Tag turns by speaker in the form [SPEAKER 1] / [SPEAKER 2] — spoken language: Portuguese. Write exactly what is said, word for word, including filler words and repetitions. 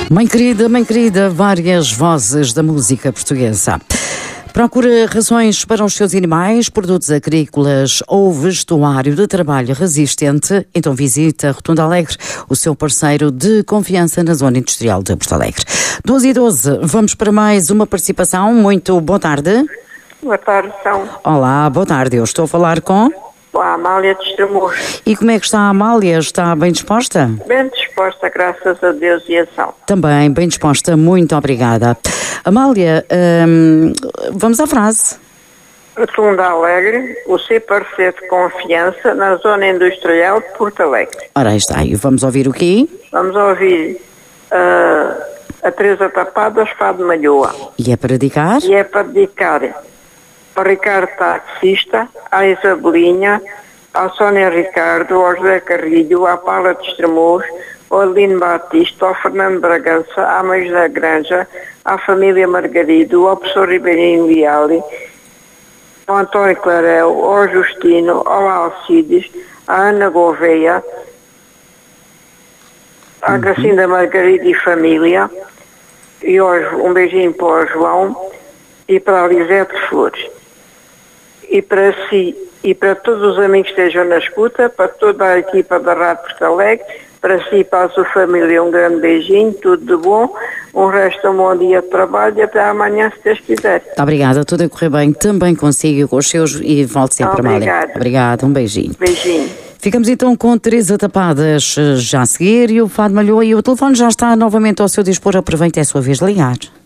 [SPEAKER 1] Mãe querida, mãe querida, várias vozes da música portuguesa. Procura rações para os seus animais, produtos agrícolas ou vestuário de trabalho resistente? Então visita Rotunda Alegre, o seu parceiro de confiança na zona industrial de Porto Alegre. doze e doze, vamos para mais uma participação. Muito boa tarde.
[SPEAKER 2] Boa tarde, então.
[SPEAKER 1] Olá, boa tarde. Eu estou a falar com...
[SPEAKER 2] A Amália de Estremoz.
[SPEAKER 1] E como é que está a Amália? Está bem disposta?
[SPEAKER 2] Bem disposta, graças a Deus e a São.
[SPEAKER 1] Também bem disposta, muito obrigada. Amália, hum, vamos à frase.
[SPEAKER 2] Rotunda Alegre, o seu parceiro de confiança na zona industrial de Porto Alegre.
[SPEAKER 1] Ora, aí está. E vamos ouvir o quê?
[SPEAKER 2] Vamos ouvir uh, a Teresa Tapada, Fado de Malhoa.
[SPEAKER 1] E é para dedicar?
[SPEAKER 2] E é para dedicar ao Ricardo Taxista, à Isabelinha, ao Sónia Ricardo, ao José Carrilho, à Paula de Estremoz, ao Adelino Batista, ao Fernando Bragança, à Mãe José Granja, à família Margarido, ao professor Ribeirinho Leali, ao António Clarel, ao Justino, ao Alcides, à Ana Gouveia, à Gracinda Margarida e família, e hoje um beijinho para o João e para a Lisete Flores. E para si e para todos os amigos que estejam na escuta, para toda a equipa da Rádio Porto Alegre, para si e para a sua família um grande beijinho, tudo de bom, um resto de um bom dia de trabalho e até amanhã, se Deus quiser.
[SPEAKER 1] Obrigada, tudo a correr bem, também consigo com os seus e volte sempre, Amália. Obrigada, um beijinho.
[SPEAKER 2] Beijinho.
[SPEAKER 1] Ficamos então com Teresa Tapadas já a seguir e o Fado Malhoa, e o telefone já está novamente ao seu dispor. Aproveite, é a sua vez de ligar.